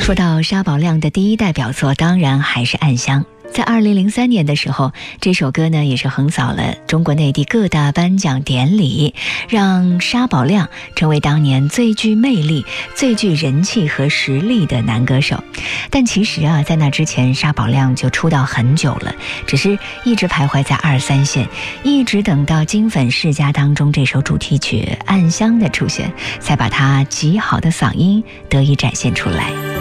说到沙宝亮的第一代表作，当然还是《暗香》。在2003年的时候，这首歌呢也是横扫了中国内地各大颁奖典礼，让沙宝亮成为当年最具魅力、最具人气和实力的男歌手。但其实啊，在那之前，沙宝亮就出道很久了，只是一直徘徊在2、3线，一直等到《金粉世家》当中这首主题曲《暗香》的出现，才把他极好的嗓音得以展现出来。